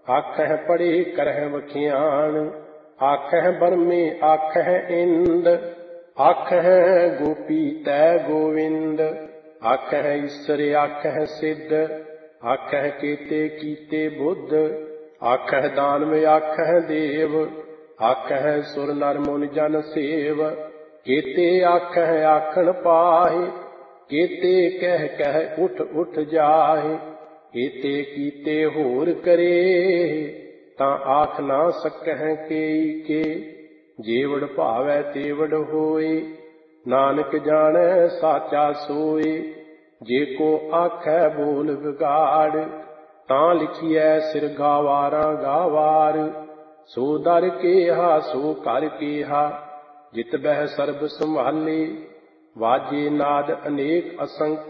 आखह पढ़े करह वखियान। आखह बरमे आखह इंद, आखह गोपी तै गोविंद। आखह ईसर आखह सिद्ध, आखह केते कीते बुद्ध। आखह दानव आखह देव, आखह सुर नर मुनि जन सेव। केते आखह आखन पाहि, केते कह कह उठ उठ जाहि। केते कीते होर करे, तां आख ना सकह केई के। जेवड़ भावै तेवड़ होए, नानक जानै साचा सोए। जे को आखै बोल बिगाड़, तां लिखिए सिर गावारां गावार। सो दर केहा सो कर केहा, जित बह सर्ब संभाले। वाजे नाद अनेक असंख्य,